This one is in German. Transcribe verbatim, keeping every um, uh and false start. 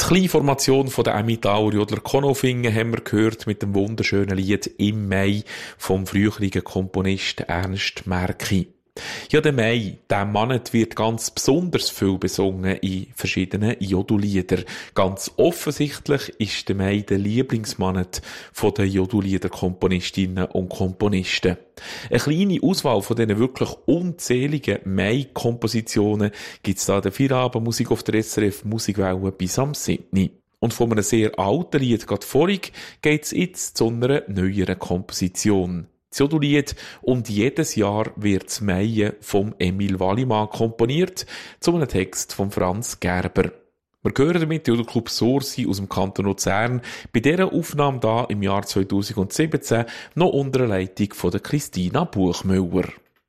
Die kleine Formation von der Emmental Jodler Konolfingen haben wir gehört mit dem wunderschönen Lied «Im Mai» vom früheren Komponist Ernst Märki. Ja, der Mai, der Monat wird ganz besonders viel besungen in verschiedenen Jodelliedern. Ganz offensichtlich ist der Mai der Lieblingsmonat von den Jodellieder-Komponistinnen und Komponisten. Eine kleine Auswahl von diesen wirklich unzähligen Mai-Kompositionen gibt es da in der Feierabendmusik auf der S R F Musikwelle bis am siebten Und von einem sehr alten Lied gerade vorig geht es jetzt zu einer neueren Komposition. Das Jodellied «Und jedes Jahr wird's Meie» vom Emil Wallimann komponiert, zu einem Text von Franz Gerber. Wir hören damit den Jodelclub Sursi aus dem Kanton Luzern bei dieser Aufnahme da im Jahr zweitausendsiebzehn noch unter der Leitung von der Christina Buchmüller.